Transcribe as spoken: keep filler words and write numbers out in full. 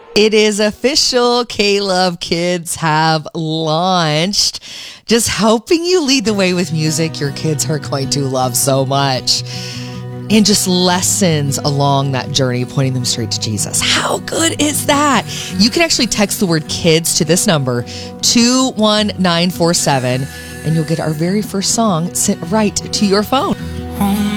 It is official. K-Love Kids have launched, just helping you lead the way with music your kids are going to love so much. And just lessons along that journey, pointing them straight to Jesus. How good is that? You can actually text the word kids to this number, two one nine four seven, and you'll get our very first song sent right to your phone.